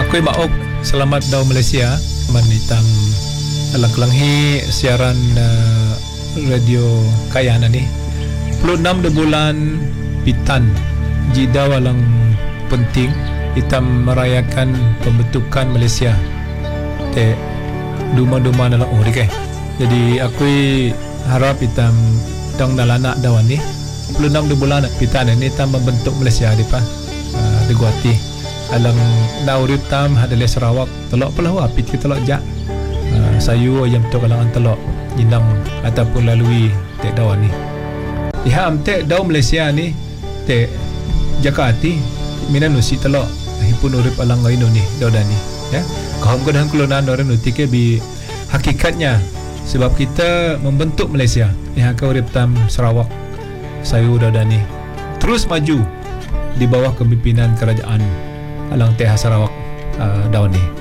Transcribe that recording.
Ako'y maok selamat daw Malaysia manitam alang-kelanghi siaran radio Kayana ni 26 de bulan Pitan jida walang penting hitam merayakan pembentukan Malaysia te duma-duma dalam jadi ako'y harap hitam dang nalana dawan ni 26 de bulan Pitan ni hitam membentuk Malaysia di pa di Guati alang naurip tam hadale Sarawak telok pelah apit kita telok jak sayu ayam tu kalangan telok jinang ataupun lalui tek dawan ni iham tek daw Malaysia ni tek Jakarta minanusi telok hipun urip alang ngaino ni daudan ni ya kaham kedahan kelunan orang nuti ke bi hakikatnya sebab kita membentuk Malaysia ihak urip tam Sarawak sayu daudan ni terus maju di bawah kepimpinan kerajaan alang teh Sarawak dawan ni